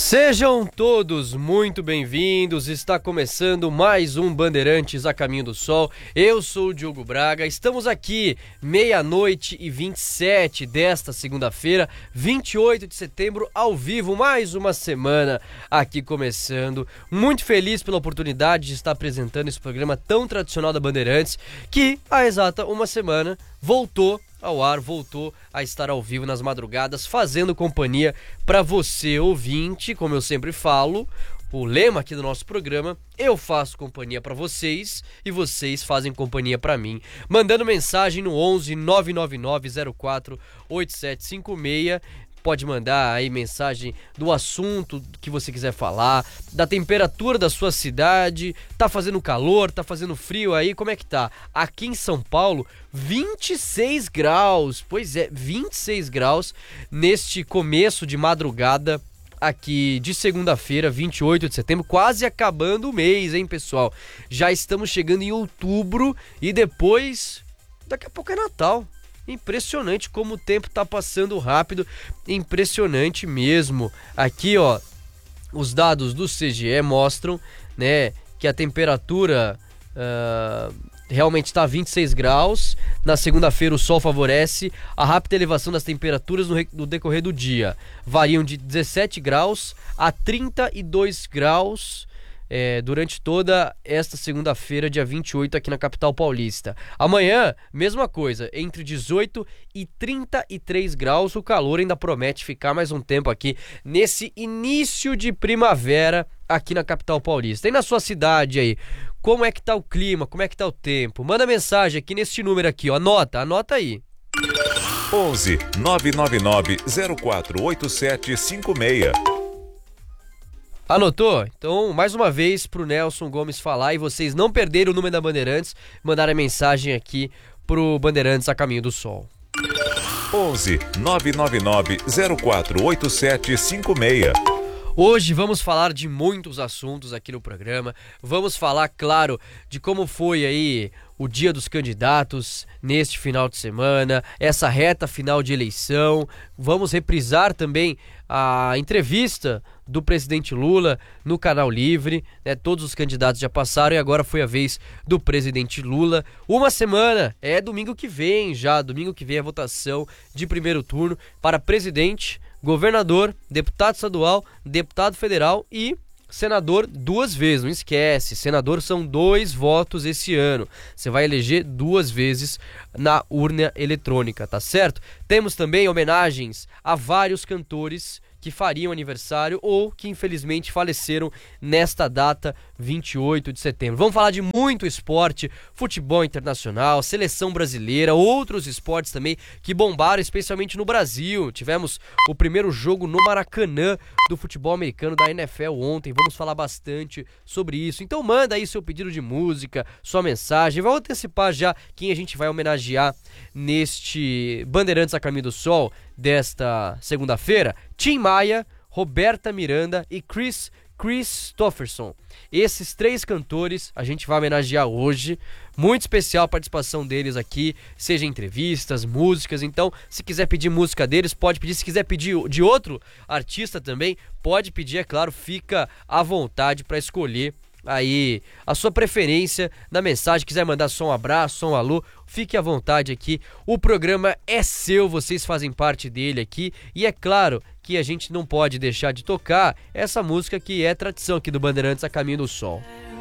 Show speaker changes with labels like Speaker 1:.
Speaker 1: Sejam todos muito bem-vindos, está começando mais um Bandeirantes a Caminho do Sol. Eu sou o Diogo Braga, estamos aqui 00:27 desta segunda-feira, 28 de setembro, ao vivo, mais uma semana aqui começando. Muito feliz pela oportunidade de estar apresentando esse programa tão tradicional da Bandeirantes, que há exata uma semana voltou ao ar, voltou a estar ao vivo nas madrugadas, fazendo companhia para você, ouvinte. Como eu sempre falo, o lema aqui do nosso programa: eu faço companhia para vocês e vocês fazem companhia para mim. Mandando mensagem no 11 999 04 8756. Pode mandar aí mensagem do assunto que você quiser falar, da temperatura da sua cidade. Tá fazendo calor, tá fazendo frio aí, como é que tá? Aqui em São Paulo, 26 graus, pois é, 26 graus neste começo de madrugada aqui de segunda-feira, 28 de setembro, quase acabando o mês, hein, pessoal? Já estamos chegando em outubro e depois, daqui a pouco é Natal. Impressionante como o tempo tá passando rápido, impressionante mesmo. Aqui, ó, os dados do CGE mostram, né, que a temperatura realmente está 26 graus. Na segunda-feira o sol favorece. A rápida elevação das temperaturas no decorrer do dia variam de 17 graus a 32 graus durante toda esta segunda-feira, dia 28, aqui na capital paulista. Amanhã, mesma coisa, entre 18 e 33 graus. O calor ainda promete ficar mais um tempo aqui nesse início de primavera aqui na capital paulista. E na sua cidade aí, como é que tá o clima, como é que tá o tempo? Manda mensagem aqui nesse número aqui, ó. Anota aí.
Speaker 2: 11 999 04 8756.
Speaker 1: Anotou? Então, mais uma vez pro Nelson Gomes falar e vocês não perderem o número da Bandeirantes, mandarem mensagem aqui pro Bandeirantes a Caminho do Sol.
Speaker 2: 11 999 04 8756.
Speaker 1: Hoje vamos falar de muitos assuntos aqui no programa. Vamos falar, claro, de como foi aí o dia dos candidatos neste final de semana, essa reta final de eleição. Vamos reprisar também a entrevista do presidente Lula no Canal Livre, né? Todos os candidatos já passaram e agora foi a vez do presidente Lula. Uma semana, domingo que vem a votação de primeiro turno para presidente, governador, deputado estadual, deputado federal e senador 2 vezes. Não esquece, senador são 2 votos esse ano. Você vai eleger 2 vezes na urna eletrônica, tá certo? Temos também homenagens a vários cantores que fariam aniversário ou que infelizmente faleceram nesta data, 28 de setembro. Vamos falar de muito esporte, futebol internacional, seleção brasileira, outros esportes também que bombaram, especialmente no Brasil. Tivemos o primeiro jogo no Maracanã do futebol americano da NFL ontem. Vamos falar bastante sobre isso. Então manda aí seu pedido de música, sua mensagem. Vamos antecipar já quem a gente vai homenagear neste Bandeirantes a Caminho do Sol desta segunda-feira. Tim Maia, Roberta Miranda e Kris Kristofferson. Esses 3 cantores a gente vai homenagear hoje. Muito especial a participação deles aqui, seja entrevistas, músicas. Então, se quiser pedir música deles, pode pedir. Se quiser pedir de outro artista também, pode pedir, é claro. Fica à vontade para escolher aí a sua preferência na mensagem. Quiser mandar só um abraço, só um alô, fique à vontade aqui. O programa é seu, vocês fazem parte dele aqui. E é claro que a gente não pode deixar de tocar essa música que é tradição aqui do Bandeirantes a Caminho do Sol.